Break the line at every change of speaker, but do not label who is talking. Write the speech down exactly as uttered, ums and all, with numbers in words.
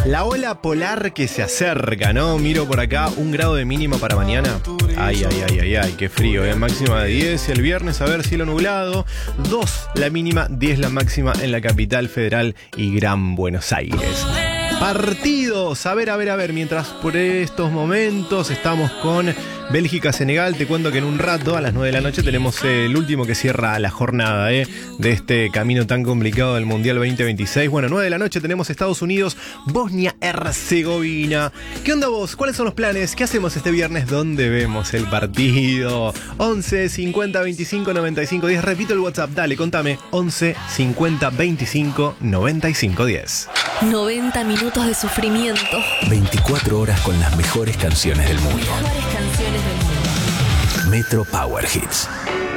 La ola polar que se acerca, ¿no? Miro por acá, un grado de mínima para mañana. Ay, ay, ay, ay, ay, qué frío, ¿eh? Máxima de diez el viernes, a ver, cielo nublado. dos la mínima, diez la máxima en la capital federal y Gran Buenos Aires. Partidos, a ver, a ver, a ver, mientras por estos momentos estamos con Bélgica-Senegal, te cuento que en un rato, a las nueve de la noche, tenemos el último que cierra la jornada ¿eh? de este camino tan complicado del Mundial veinte veintiséis. Bueno, nueve de la noche tenemos Estados Unidos, Bosnia-Herzegovina. ¿Qué onda vos? ¿Cuáles son los planes? ¿Qué hacemos este viernes? ¿Dónde vemos el partido? once cincuenta veinticinco noventa y cinco diez. Repito el WhatsApp, dale, contame. once cincuenta veinticinco noventa y cinco diez.
noventa minutos de sufrimiento.
veinticuatro horas con las mejores canciones del mundo.
Mejores canciones del mundo.
Metro Power Hits.